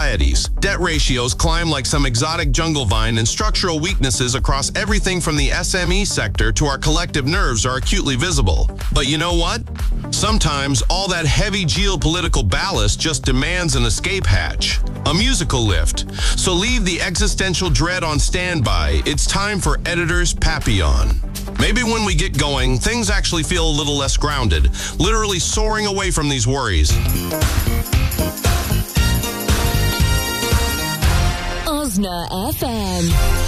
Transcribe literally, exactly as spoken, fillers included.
anxieties. Debt ratios climb like some exotic jungle vine, and structural weaknesses across everything from the S M E sector to our collective nerves are acutely visible. But you know what? Sometimes all that heavy geopolitical ballast just demands an escape hatch, a musical lift. So leave the existential dread on standby. It's time for Editor's Papillon. Maybe when we get going, things actually feel a little less grounded, literally soaring away from these worries. Osna F M.